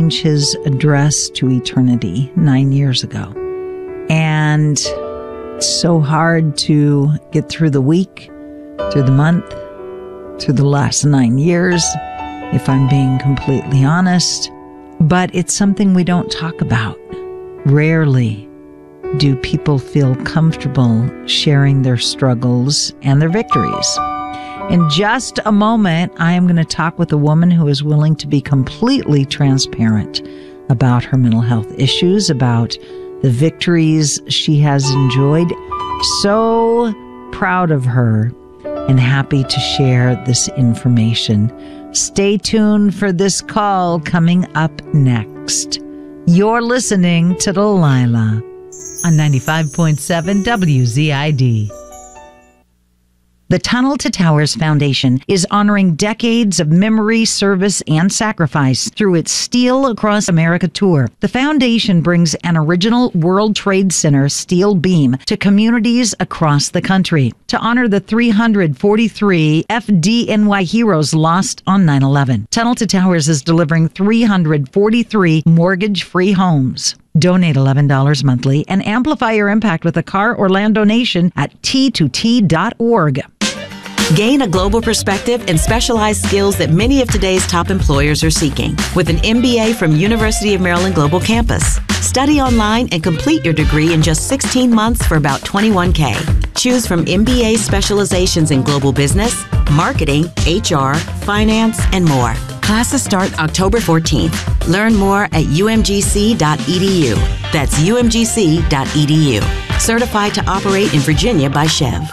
change his address to eternity 9 years ago. And it's so hard to get through the week, through the month, through the last 9 years, if I'm being completely honest. But it's something we don't talk about. Rarely do people feel comfortable sharing their struggles and their victories. In just a moment, I am going to talk with a woman who is willing to be completely transparent about her mental health issues, about the victories she has enjoyed. So proud of her and happy to share this information. Stay tuned for this call coming up next. You're listening to Delilah on 95.7 WZID. The Tunnel to Towers Foundation is honoring decades of memory, service, and sacrifice through its Steel Across America tour. The foundation brings an original World Trade Center steel beam to communities across the country to honor the 343 FDNY heroes lost on 9/11. Tunnel to Towers is delivering 343 mortgage-free homes. Donate $11 monthly and amplify your impact with a car or land donation at T2T.org. Gain a global perspective and specialized skills that many of today's top employers are seeking with an MBA from University of Maryland Global Campus. Study online and complete your degree in just 16 months for about $21K. Choose from MBA specializations in global business, marketing, HR, finance, and more. Classes start October 14th. Learn more at umgc.edu. That's umgc.edu. Certified to operate in Virginia by Chev.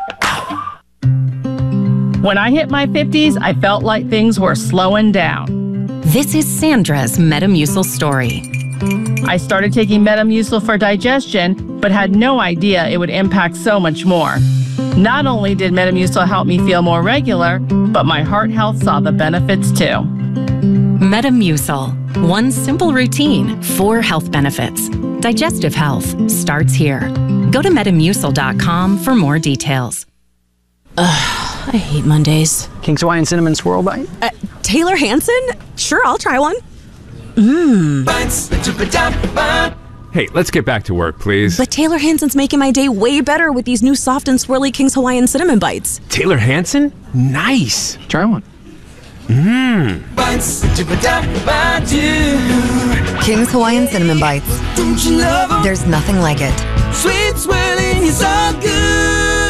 When I hit my 50s, I felt like things were slowing down. This is Sandra's Metamucil story. I started taking Metamucil for digestion, but had no idea it would impact so much more. Not only did Metamucil help me feel more regular, but my heart health saw the benefits too. Metamucil. One simple routine, 4 health benefits. Digestive health starts here. Go to Metamucil.com for more details. I hate Mondays. King's Hawaiian Cinnamon Swirl Bite? Taylor Hanson? Sure, I'll try one. Hey, let's get back to work, please. But Taylor Hanson's making my day way better with these new soft and swirly King's Hawaiian Cinnamon Bites. Taylor Hanson? Nice. Try one. King's Hawaiian Cinnamon Bites. Don't you love 'em? There's nothing like it. Sweet swirling is all good.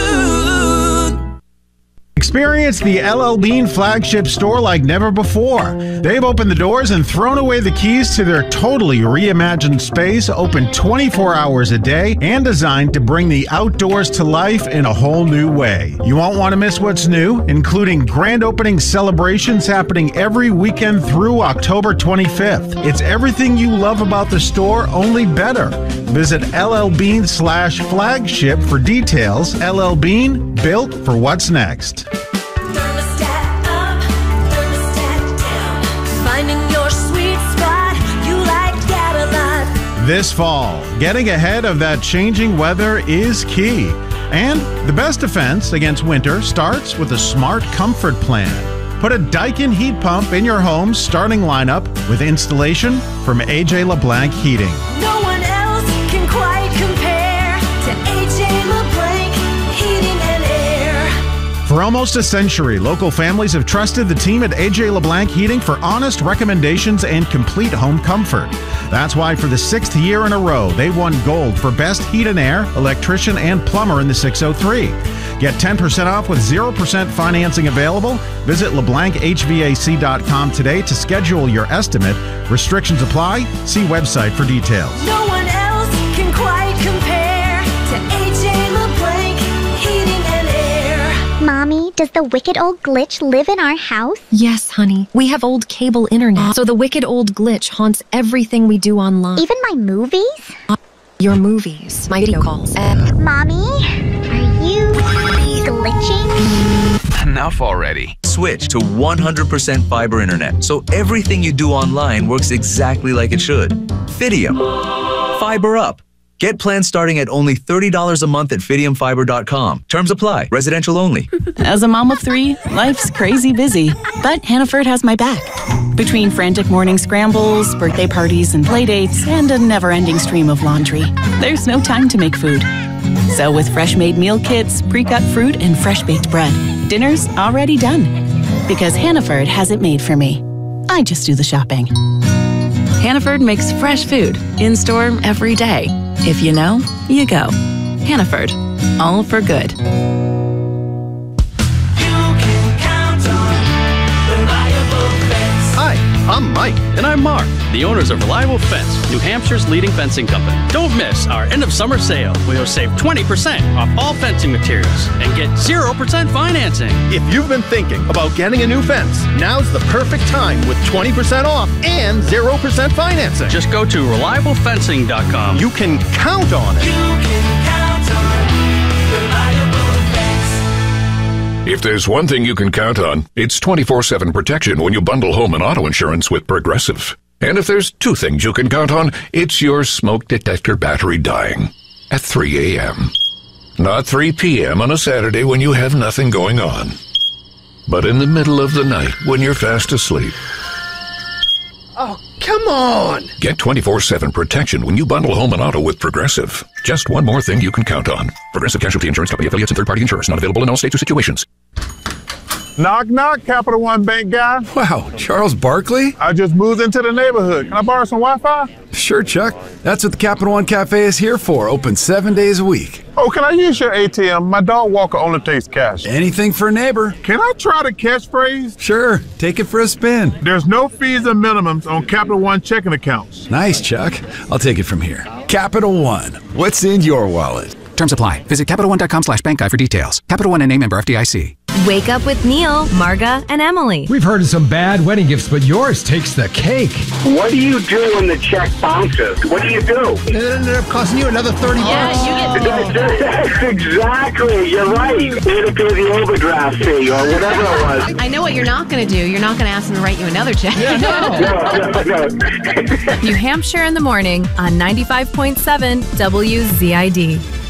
Experience the LL Bean flagship store like never before. They've opened the doors and thrown away the keys to their totally reimagined space, open 24 hours a day and designed to bring the outdoors to life in a whole new way. You won't want to miss what's new, including grand opening celebrations happening every weekend through October 25th. It's everything you love about the store, only better. Visit LLBean/flagship for details. LL Bean, built for what's next. Thermostat up, thermostat down. Finding your sweet spot, you like that a lot. This fall, getting ahead of that changing weather is key. And the best defense against winter starts with a smart comfort plan. Put a Daikin heat pump in your home's starting lineup with installation from AJ LeBlanc Heating. No one else can quite compare to AJ LeBlanc Heating and Air. For almost a century, local families have trusted the team at AJ LeBlanc Heating for honest recommendations and complete home comfort. That's why for the 6th year in a row, they won gold for Best Heat and Air, Electrician, and Plumber in the 603. Get 10% off with 0% financing available. Visit LeBlancHVAC.com today to schedule your estimate. Restrictions apply. See website for details. No one else can quite compare to AJ LeBlanc Heating and Air. Mommy, does the wicked old glitch live in our house? Yes, honey. We have old cable internet, so the wicked old glitch haunts everything we do online. Even my movies? Your movies, my video calls. Mommy, are you glitching? Enough already. Switch to 100% fiber internet, so everything you do online works exactly like it should. Fidium. Fiber up. Get plans starting at only $30 a month at fidiumfiber.com. Terms apply. Residential only. As a mom of 3, life's crazy busy, but Hannaford has my back. Between frantic morning scrambles, birthday parties and playdates, and a never-ending stream of laundry, there's no time to make food. So with fresh-made meal kits, pre-cut fruit, and fresh-baked bread, dinner's already done. Because Hannaford has it made for me. I just do the shopping. Hannaford makes fresh food in-store every day. If you know, you go. Hannaford, all for good. Hi, I'm Mike. And I'm Mark, the owners of Reliable Fence, New Hampshire's leading fencing company. Don't miss our end of summer sale, where you'll save 20% off all fencing materials and get 0% financing. If you've been thinking about getting a new fence, now's the perfect time with 20% off and 0% financing. Just go to reliablefencing.com. You can count on it. You can count on Reliable Fence. If there's one thing you can count on, it's 24/7 protection when you bundle home and auto insurance with Progressive. And if there's two things you can count on, it's your smoke detector battery dying at 3 a.m. Not 3 p.m. on a Saturday when you have nothing going on, but in the middle of the night when you're fast asleep. Oh, come on! Get 24/7 protection when you bundle home and auto with Progressive. Just one more thing you can count on. Progressive Casualty Insurance Company, affiliates, and third-party insurers. Not available in all states or situations. Knock, knock, Capital One Bank guy. Wow, Charles Barkley? I just moved into the neighborhood. Can I borrow some Wi-Fi? Sure, Chuck. That's what the Capital One Cafe is here for. Open 7 days a week. Oh, can I use your ATM? My dog walker only takes cash. Anything for a neighbor. Can I try the catchphrase? Sure, take it for a spin. There's no fees or minimums on Capital One checking accounts. Nice, Chuck. I'll take it from here. Capital One. What's in your wallet? Terms apply. Visit CapitalOne.com/bankguide for details. Capital One and member FDIC. Wake up with Neil, Marga, and Emily. We've heard of some bad wedding gifts, but yours takes the cake. What do you do when the check bounces? What do you do? It ended up costing you another $30. That's exactly. You're right. You had to pay the overdraft fee or whatever it was. I know what you're not going to do. You're not going to ask them to write you another check. Yeah, no. New Hampshire in the morning on 95.7 WZID.